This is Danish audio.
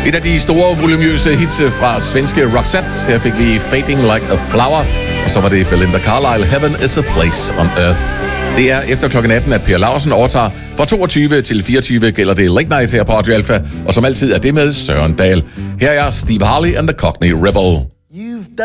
Et af de store voluminøse hits fra svenske Roxette. Her fik vi Fading Like a Flower, og så var det Belinda Carlisle, Heaven is a Place on Earth. Det er efter klokken 18, at Per Laursen overtager. Fra 22 til 24 gælder det Late Night her på Radio Alpha, og som altid er det med Søren Dahl. Her er Steve Harley and the Cockney Rebel.